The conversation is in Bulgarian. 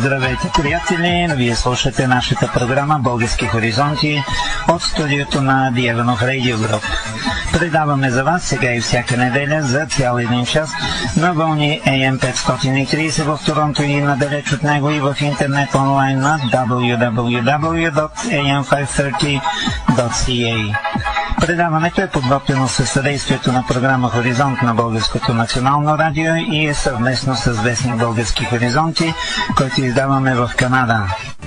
Здравейте, приятели! Вие слушате нашата програма Български хоризонти от студиото на Диеванов Радио Груп. Предаваме за вас сега и всяка неделя за цял един час на вълни AM 530 в Торонто и надалеч от него и в интернет онлайн на www.am530.ca. Предаването е подготвено със съдействието на програма Хоризонт на Българското национално радио и е съвместно с вестник Български хоризонти, който издаваме в Канада.